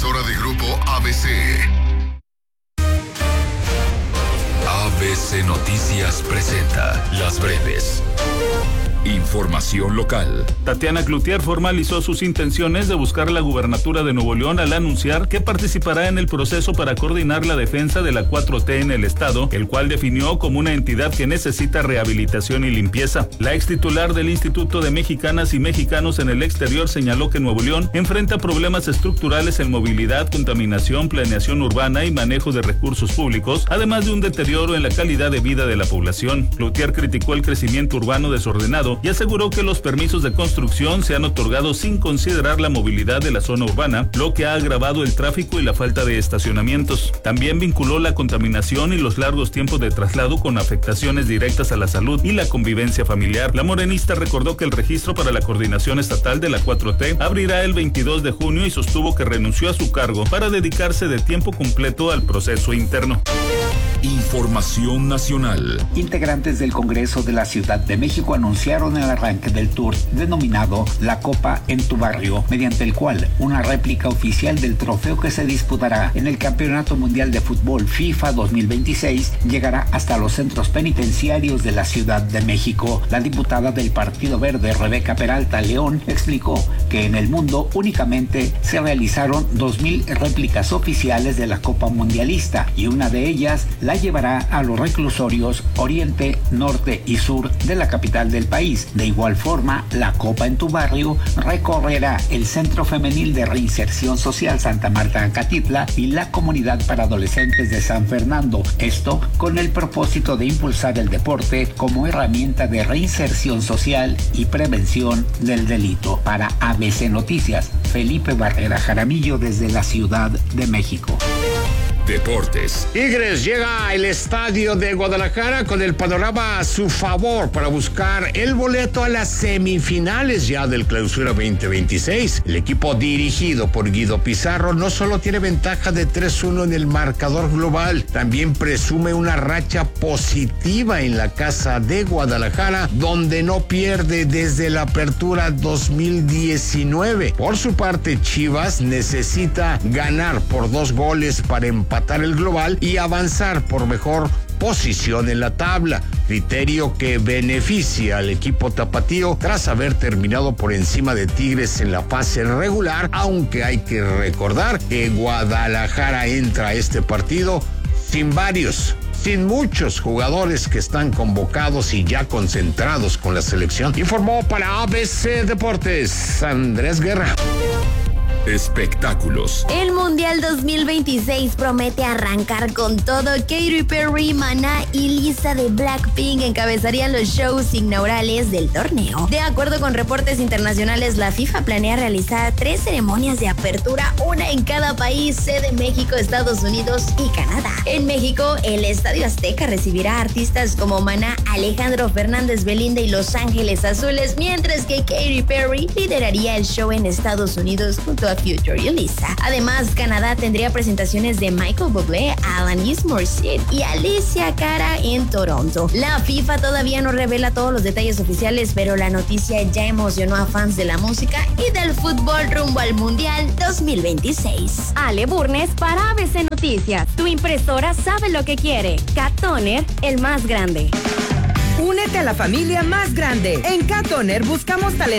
emisora de Grupo ABC. ABC Noticias presenta Las Breves. Información local. Tatiana Cloutier formalizó sus intenciones de buscar la gubernatura de Nuevo León al anunciar que participará en el proceso para coordinar la defensa de la 4T en el estado, el cual definió como una entidad que necesita rehabilitación y limpieza. La ex titular del Instituto de Mexicanas y Mexicanos en el Exterior señaló que Nuevo León enfrenta problemas estructurales en movilidad, contaminación, planeación urbana y manejo de recursos públicos, además de un deterioro en la calidad de vida de la población. Cloutier criticó el crecimiento urbano desordenado y aseguró que los permisos de construcción se han otorgado sin considerar la movilidad de la zona urbana, lo que ha agravado el tráfico y la falta de estacionamientos. También vinculó la contaminación y los largos tiempos de traslado con afectaciones directas a la salud y la convivencia familiar. La morenista recordó que el registro para la coordinación estatal de la 4T abrirá el 22 de junio y sostuvo que renunció a su cargo para dedicarse de tiempo completo al proceso interno. Información nacional. Integrantes del Congreso de la Ciudad de México anunciaron el arranque del tour denominado La Copa en tu Barrio, mediante el cual una réplica oficial del trofeo que se disputará en el Campeonato Mundial de Fútbol FIFA 2026 llegará hasta los centros penitenciarios de la Ciudad de México. La diputada del Partido Verde, Rebeca Peralta León, explicó que en el mundo únicamente se realizaron 2,000 réplicas oficiales de la Copa Mundialista y una de ellas la llevará a los reclusorios Oriente, Norte y Sur de la capital del país. De igual forma, la Copa en tu Barrio recorrerá el Centro Femenil de Reinserción Social Santa Marta Acatitla y la Comunidad para Adolescentes de San Fernando. Esto con el propósito de impulsar el deporte como herramienta de reinserción social y prevención del delito. Para ABC Noticias, Felipe Barrera Jaramillo desde la Ciudad de México. Deportes. Tigres llega al estadio de Guadalajara con el panorama a su favor para buscar el boleto a las semifinales ya del Clausura 2026. El equipo dirigido por Guido Pizarro no solo tiene ventaja de 3-1 en el marcador global, también presume una racha positiva en la casa de Guadalajara, donde no pierde desde la apertura 2019. Por su parte, Chivas necesita ganar por 2 goles para empatar el global y avanzar por mejor posición en la tabla, criterio que beneficia al equipo tapatío tras haber terminado por encima de Tigres en la fase regular, aunque hay que recordar que Guadalajara entra a este partido sin muchos jugadores que están convocados y ya concentrados con la selección. Informó para ABC Deportes Andrés Guerra. Espectáculos. El Mundial 2026 promete arrancar con todo. Katy Perry, Maná y Lisa de Blackpink encabezarían los shows inaugurales del torneo. De acuerdo con reportes internacionales, la FIFA planea realizar 3 ceremonias de apertura, una en cada país, sede México, Estados Unidos y Canadá. En México, el Estadio Azteca recibirá a artistas como Maná, Alejandro Fernández, Belinda y Los Ángeles Azules, mientras que Katy Perry lideraría el show en Estados Unidos junto a Future y Lisa. Además, Canadá tendría presentaciones de Michael Bublé, Alanis Morissette y Alicia Cara en Toronto. La FIFA todavía no revela todos los detalles oficiales, pero la noticia ya emocionó a fans de la música y del fútbol rumbo al Mundial 2026. Ale Burnes para ABC Noticias. Tu impresora sabe lo que quiere. Cat Toner, el más grande. Únete a la familia más grande. En Cat Toner buscamos talento